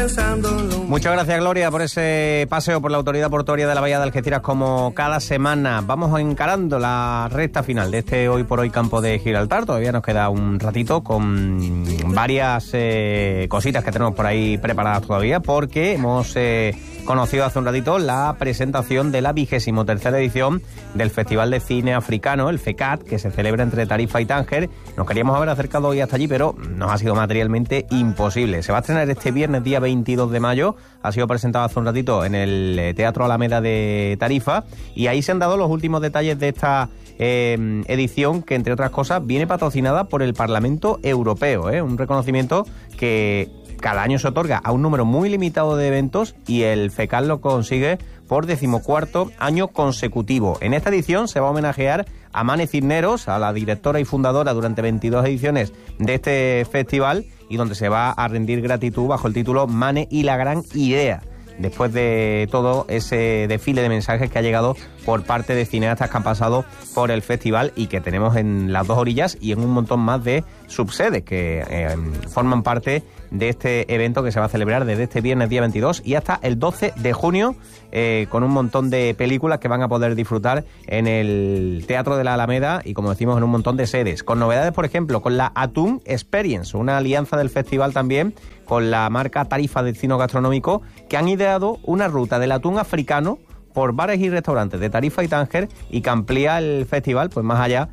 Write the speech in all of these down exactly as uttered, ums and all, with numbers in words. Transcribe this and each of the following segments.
Muchas gracias, Gloria, por ese paseo por la Autoridad Portuaria de la Bahía de Algeciras como cada semana. Vamos encarando la recta final de este Hoy por Hoy Campo de Gibraltar. Todavía nos queda un ratito con varias eh, cositas que tenemos por ahí preparadas todavía, porque hemos eh, conocido hace un ratito la presentación de la vigésimo tercera edición del Festival de Cine Africano, el FECAT, que se celebra entre Tarifa y Tánger. Nos queríamos haber acercado hoy hasta allí, pero nos ha sido materialmente imposible. Se va a estrenar este viernes, día veintidós de mayo. Ha sido presentado hace un ratito en el Teatro Alameda de Tarifa, y ahí se han dado los últimos detalles de esta eh, edición, que entre otras cosas viene patrocinada por el Parlamento Europeo, ¿eh? Un reconocimiento que cada año se otorga a un número muy limitado de eventos, y el FECAT lo consigue por decimocuarto año consecutivo. En esta edición se va a homenajear a Mane Cisneros, a la directora y fundadora durante veintidós ediciones de este festival, y donde se va a rendir gratitud bajo el título Mane y la gran idea, después de todo ese desfile de mensajes que ha llegado por parte de cineastas que han pasado por el festival y que tenemos en las dos orillas y en un montón más de subsedes que eh, forman parte de este evento que se va a celebrar desde este viernes día veintidós y hasta el doce de junio, eh, con un montón de películas que van a poder disfrutar en el Teatro de la Alameda y, como decimos, en un montón de sedes. Con novedades, por ejemplo, con la Atún Experience, una alianza del festival también con la marca Tarifa de Destino Gastronómico, que han ideado una ruta del atún africano por bares y restaurantes de Tarifa y Tánger, y que amplía el festival pues más allá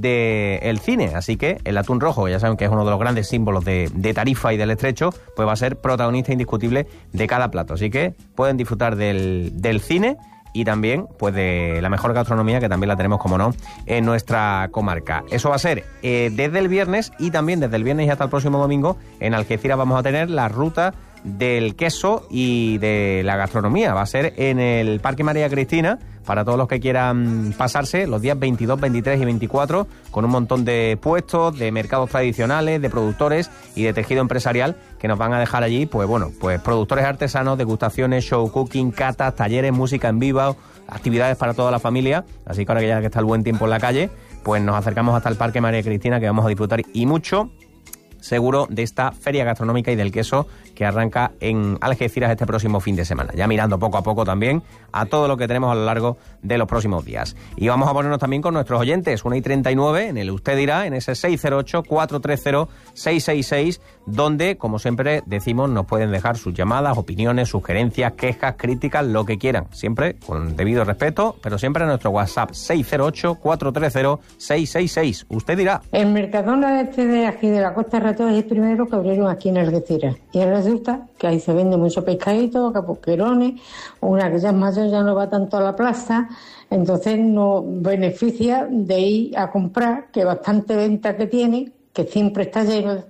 del cine. Así que el atún rojo, ya saben que es uno de los grandes símbolos de, de Tarifa y del Estrecho, pues va a ser protagonista indiscutible de cada plato. Así que pueden disfrutar del, del cine y también pues de la mejor gastronomía, que también la tenemos, como no, en nuestra comarca. Eso va a ser eh, desde el viernes, y también desde el viernes y hasta el próximo domingo en Algeciras vamos a tener la ruta del queso y de la gastronomía. Va a ser en el Parque María Cristina, para todos los que quieran pasarse los días veintidós, veintitrés y veinticuatro, con un montón de puestos, de mercados tradicionales, de productores y de tejido empresarial que nos van a dejar allí, pues bueno, pues productores artesanos, degustaciones, show cooking, catas, talleres, música en vivo, actividades para toda la familia. Así que ahora que ya que está el buen tiempo en la calle, pues nos acercamos hasta el Parque María Cristina, que vamos a disfrutar y mucho, seguro, de esta feria gastronómica y del queso que arranca en Algeciras este próximo fin de semana. Ya mirando poco a poco también a todo lo que tenemos a lo largo de los próximos días. Y vamos a ponernos también con nuestros oyentes, una y treinta y nueve, en el Usted Dirá, en ese seis cero ocho, cuatro tres cero, seis seis seis, donde, como siempre decimos, nos pueden dejar sus llamadas, opiniones, sugerencias, quejas, críticas, lo que quieran. Siempre con debido respeto, pero siempre a nuestro WhatsApp seis cero ocho, cuatro tres cero, seis seis seis. Usted Dirá. El Mercadona este de aquí de la Costa Reto es el primero que abrieron aquí en Algeciras. Y resulta que ahí se vende mucho pescadito, capuquerones, una que ya es mayor ya no va tanto a la plaza, entonces nos beneficia de ir a comprar, que bastante venta que tiene, que siempre está lleno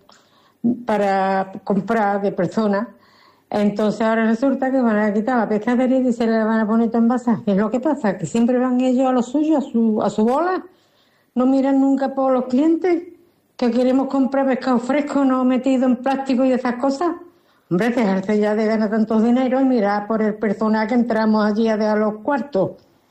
para comprar de personas. Entonces ahora resulta que van a quitar la pescadería y se le van a poner en envases. Es lo que pasa, que siempre van ellos a lo suyo, a su, a su bola, no miran nunca por los clientes, que queremos comprar pescado fresco, no metido en plástico y esas cosas. Hombre, dejarse ya de ganar tanto dinero y mirar por el personal que entramos allí a dejar los cuartos.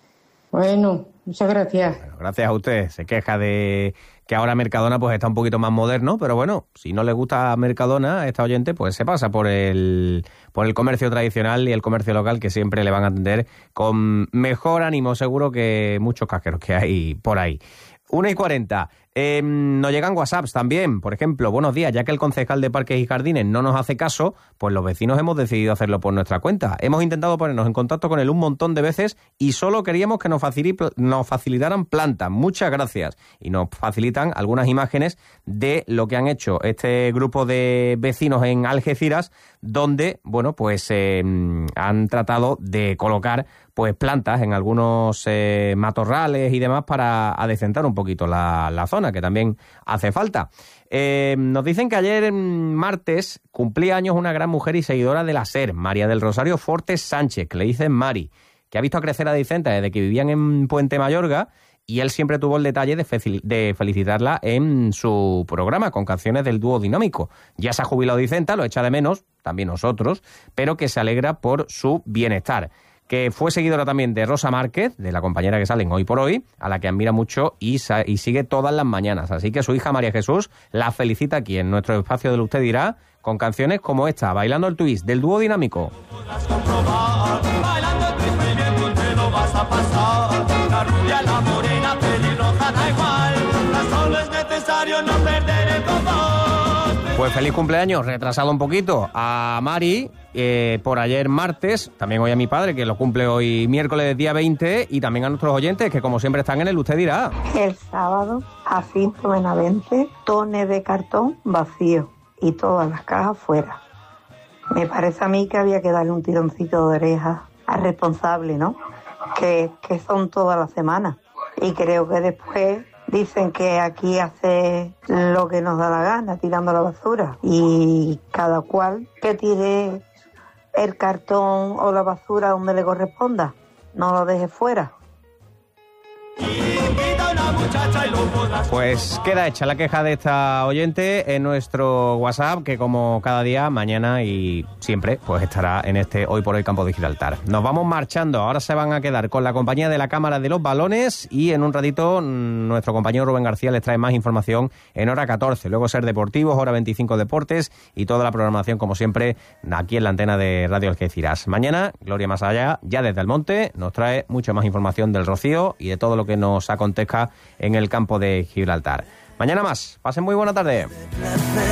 Bueno, muchas gracias. Bueno, gracias a usted. Se queja de que ahora Mercadona pues está un poquito más moderno, pero bueno, si no le gusta Mercadona a esta oyente, pues se pasa por el por el comercio tradicional y el comercio local, que siempre le van a atender con mejor ánimo, seguro, que muchos casqueros que hay por ahí. una y cuarenta. Eh, nos llegan WhatsApps también. Por ejemplo, buenos días, ya que el concejal de Parques y Jardines no nos hace caso, pues los vecinos hemos decidido hacerlo por nuestra cuenta. Hemos intentado ponernos en contacto con él un montón de veces y solo queríamos que nos, facil- nos facilitaran plantas. Muchas gracias. Y nos facilitan algunas imágenes de lo que han hecho este grupo de vecinos en Algeciras, donde, bueno, pues eh, han tratado de colocar pues plantas en algunos eh, matorrales y demás para adecentar un poquito la, la zona, que también hace falta. Eh, nos dicen que ayer, martes, cumplía años una gran mujer y seguidora de la SER, María del Rosario Fortes Sánchez, que le dicen Mari, que ha visto crecer a Dicenta desde que vivían en Puente Mayorga, y él siempre tuvo el detalle de, fe- de felicitarla en su programa con canciones del dúo dinámico. Ya se ha jubilado Dicenta, lo echa de menos, también nosotros, pero que se alegra por su bienestar. que fue seguidora también de Rosa Márquez, de la compañera que sale en Hoy por Hoy, a la que admira mucho y, sa- y sigue todas las mañanas. Así que su hija María Jesús la felicita aquí en nuestro espacio de Usted Dirá, con canciones como esta, Bailando el Twist, del dúo Dinámico. Podrás comprobar, bailando el twist muy bien tú te lo vas a pasar. La rubia, la morena, pelirroja, da igual. Tan solo es necesario no perder el compás. Pues feliz cumpleaños, retrasado un poquito, a Mari, eh, por ayer martes, también hoy a mi padre, que lo cumple hoy miércoles día veinte, y también a nuestros oyentes, que como siempre están en el Usted Dirá. El sábado, Jacinto Benavente, tones de cartón vacío y todas las cajas fuera. Me parece a mí que había que darle un tironcito de oreja al responsable, ¿no? Que, que son todas las semanas. Y creo que después dicen que aquí hace lo que nos da la gana, tirando la basura. Y cada cual que tire el cartón o la basura donde le corresponda. No lo deje fuera. Invita a una muchacha y lo podrás. Pues queda hecha la queja de esta oyente en nuestro WhatsApp, que como cada día, mañana y siempre, pues estará en este Hoy por Hoy Campo de Gibraltar. Nos vamos marchando, ahora se van a quedar con la compañía de la Cámara de los Balones y en un ratito mm, nuestro compañero Rubén García les trae más información en hora catorce, luego Ser Deportivos, hora veinticinco Deportes y toda la programación como siempre aquí en la antena de Radio Algeciras. Mañana, Gloria Más Allá, ya desde el monte, nos trae mucha más información del Rocío y de todo lo que nos acontezca en el campo de Gibraltar. Mañana más, pasen muy buena tarde.